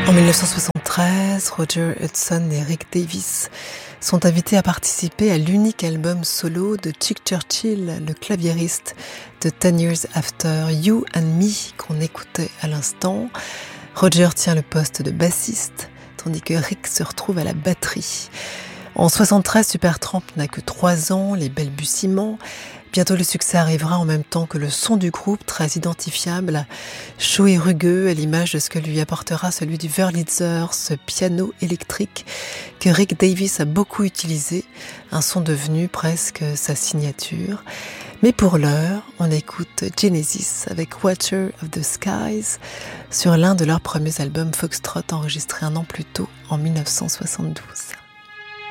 En 1973, Roger Hudson et Rick Davies sont invités à participer à l'unique album solo de Chick Churchill, le claviériste de 10 Years After You and Me qu'on écoutait à l'instant. Roger tient le poste de bassiste, tandis que Rick se retrouve à la batterie. En 73, Supertramp n'a que 3 ans, les balbutiements. Bientôt le succès arrivera en même temps que le son du groupe, très identifiable, chaud et rugueux, à l'image de ce que lui apportera celui du Wurlitzer, ce piano électrique que Rick Davies a beaucoup utilisé, un son devenu presque sa signature. Mais pour l'heure, on écoute Genesis avec Watcher of the Skies sur l'un de leurs premiers albums Foxtrot enregistré un an plus tôt, en 1972.